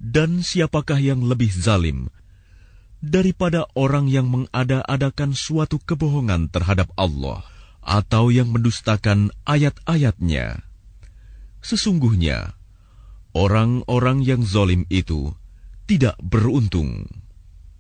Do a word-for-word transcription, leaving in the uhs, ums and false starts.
Dan siapakah yang lebih zalim daripada orang yang mengada-adakan suatu kebohongan terhadap Allah atau yang mendustakan ayat-ayat-Nya? Sesungguhnya orang-orang yang zalim itu tidak beruntung.